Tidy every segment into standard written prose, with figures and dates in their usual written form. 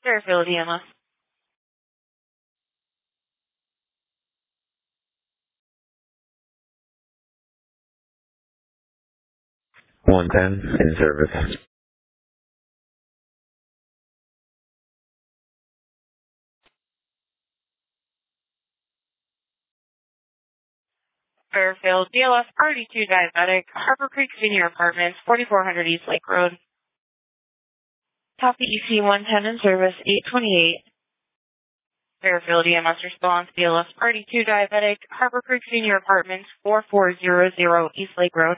Fairfield EMS. 110 in service. Fairfield DLS Party 2 Diabetic, Harbor Creek Senior Apartments, 4400 East Lake Road. Copy EC 110 in service, 828. Fairfield EMS response, DLS Party 2 Diabetic, Harbor Creek Senior Apartments, 4400 East Lake Road.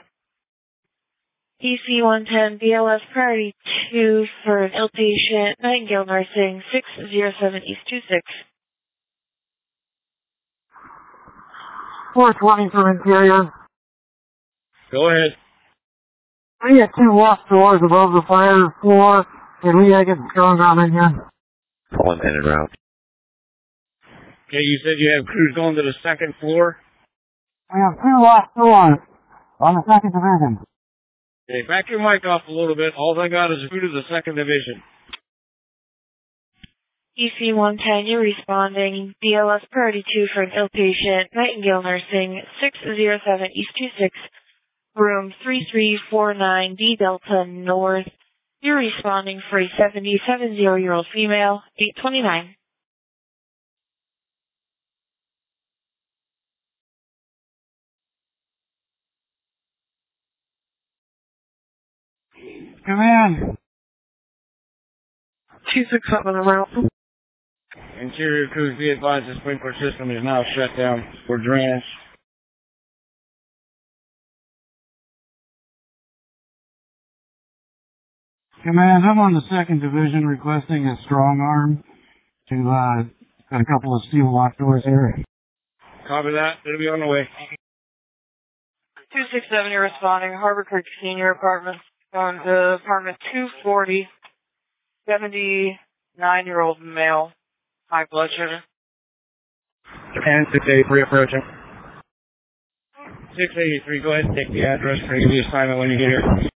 EC 110, BLS Priority 2 for an outpatient, Nightingale Nursing, 607 East 26. 420 for interior. Go ahead. We got 2 locked doors above the fire floor, and we gotta get strong on it here. 110 en route. Okay, you said you have crews going to the second floor? We have 2 locked doors on the second division. Okay, back your mic off a little bit. All I got is a crew to the second division. EC 110, you're responding. BLS Priority 2 for an outpatient, Nightingale Nursing, 607 East 26, room 3349 D Delta North. You're responding for a 70-year-old female, 829. Command. 267 around. Interior crews, be advised the sprinkler system is now shut down for drainage. Command, I'm on the second division requesting a strong arm to, got a couple of steel locked doors here. Copy that. It'll be on the way. 267, you're responding. Harbor Creek Senior Apartments, on to apartment 240, 79-year-old male, high blood sugar. And 683 approaching. 683, go ahead and take the address for the assignment when you get here.